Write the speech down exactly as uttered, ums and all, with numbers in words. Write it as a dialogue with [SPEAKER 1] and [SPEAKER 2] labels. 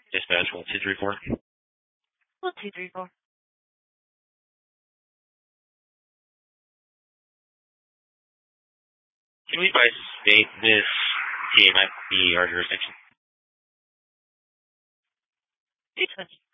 [SPEAKER 1] Dispatch one two three four.
[SPEAKER 2] one two three four.
[SPEAKER 1] Can we advise state this T A might be our jurisdiction?
[SPEAKER 2] Two twenty.